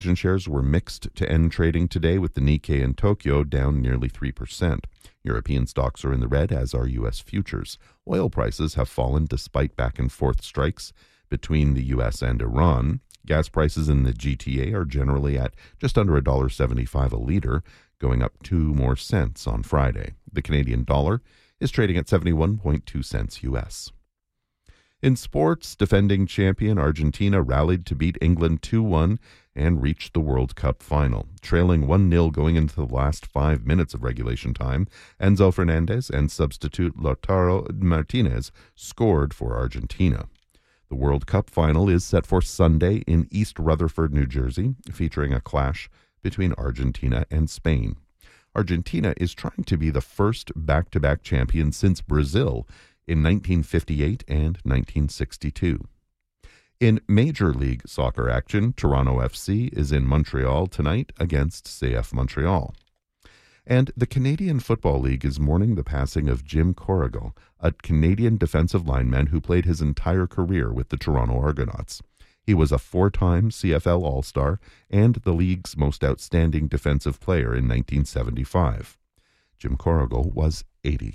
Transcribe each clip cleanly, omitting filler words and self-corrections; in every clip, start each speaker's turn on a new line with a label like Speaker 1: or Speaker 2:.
Speaker 1: Asian shares were mixed to end trading today, with the Nikkei in Tokyo down nearly 3%. European stocks are in the red, as are U.S. futures. Oil prices have fallen despite back-and-forth strikes between the U.S. and Iran. Gas prices in the GTA are generally at just under $1.75 a litre, going up 2 more cents on Friday. The Canadian dollar is trading at 71.2 cents U.S. In sports, defending champion Argentina rallied to beat England 2-1 and reached the World Cup final. Trailing 1-0 going into the last 5 minutes of regulation time, Enzo Fernandez and substitute Lautaro Martinez scored for Argentina. The World Cup final is set for Sunday in East Rutherford, New Jersey, featuring a clash between Argentina and Spain. Argentina is trying to be the first back-to-back champion since Brazil in 1958 and 1962. In Major League Soccer action, Toronto FC is in Montreal tonight against CF Montreal. And the Canadian Football League is mourning the passing of Jim Corrigal, a Canadian defensive lineman who played his entire career with the Toronto Argonauts. He was a 4-time CFL All-Star and the league's most outstanding defensive player in 1975. Jim Corrigal was 80.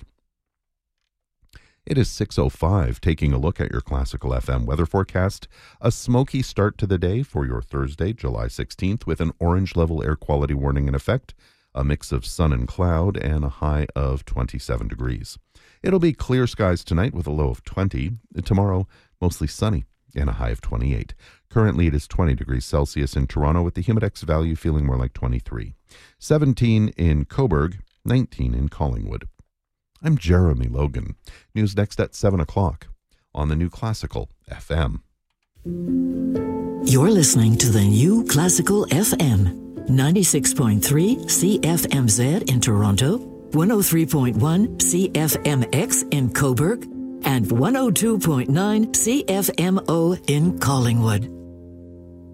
Speaker 1: It is 6:05, taking a look at your Classical FM weather forecast. A smoky start to the day for your Thursday, July 16th, with an orange level air quality warning in effect, a mix of sun and cloud, and a high of 27 degrees. It'll be clear skies tonight with a low of 20. Tomorrow, mostly sunny and a high of 28. Currently, it is 20 degrees Celsius in Toronto, with the Humidex value feeling more like 23. 17 in Cobourg, 19 in Collingwood. I'm Jeremy Logan. News next at 7 o'clock on the New Classical FM.
Speaker 2: You're listening to the New Classical FM. 96.3 CFMZ in Toronto, 103.1 CFMX in Cobourg, and 102.9 CFMO in Collingwood.